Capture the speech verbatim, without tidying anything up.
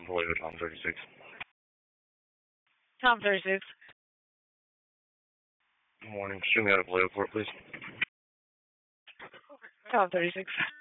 Vallejo, Tom thirty-six. Tom thirty-six. Good morning. Shoot me out of Vallejo Court, please. Tom thirty-six.